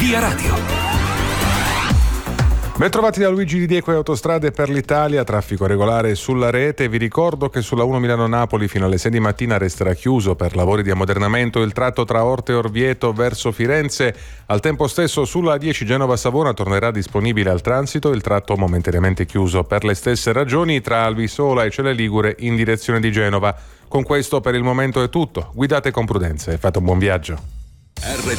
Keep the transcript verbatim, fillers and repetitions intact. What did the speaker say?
Via Radio. Bentrovati da Luigi Di Diego e Autostrade per l'Italia, traffico regolare sulla rete. Vi ricordo che sulla uno Milano-Napoli fino alle sei di mattina resterà chiuso per lavori di ammodernamento il tratto tra Orte e Orvieto verso Firenze. Al tempo stesso sulla A dieci Genova-Savona tornerà disponibile al transito il tratto momentaneamente chiuso per le stesse ragioni tra Albisola e Celle Ligure in direzione di Genova. Con questo per il momento è tutto. Guidate con prudenza e fate un buon viaggio.